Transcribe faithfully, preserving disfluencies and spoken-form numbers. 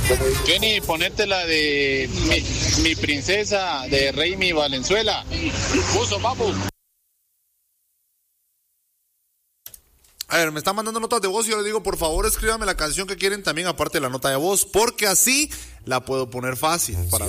Jenny, ponete la de mi, mi princesa de Raimi Valenzuela. Puso, papu. A ver, me están mandando notas de voz y yo les digo, por favor, escríbame la canción que quieren también, aparte de la nota de voz, porque así la puedo poner fácil para